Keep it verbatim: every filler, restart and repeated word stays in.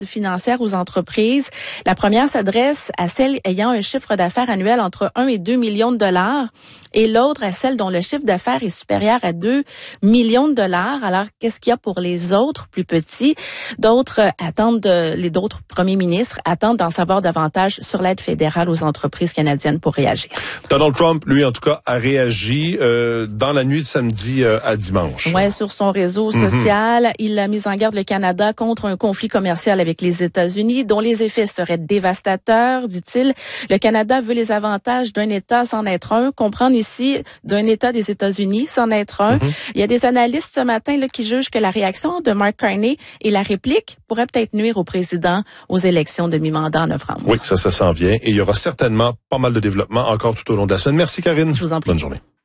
financières aux entreprises. La première s'adresse à celles ayant un chiffre d'affaires annuel entre un et deux millions de dollars et l'autre à celles dont le chiffre d'affaires est supérieur à deux millions de dollars. Alors, qu'est-ce qu'il y a pour les autres plus petits? D'autres attendent, de, les d'autres premiers ministres attendent d'en savoir davantage sur l'aide fédérale aux entreprises canadiennes pour réagir. Donald Trump, lui, en tout cas, a réagi euh, dans la nuit de samedi euh, à dimanche. Ouais, sur son réseau social, mm-hmm. il a mis en garde le Canada contre un conflit commercial avec avec les États-Unis, dont les effets seraient dévastateurs, dit-il. Le Canada veut les avantages d'un État sans être un, comprendre ici d'un État des États-Unis sans être un. Mm-hmm. Il y a des analystes ce matin là qui jugent que la réaction de Mark Carney et la réplique pourraient peut-être nuire au président aux élections de mi-mandat en novembre. Oui, ça, ça s'en vient. Et il y aura certainement pas mal de développement encore tout au long de la semaine. Merci, Karine. Je vous en prie. Bonne journée.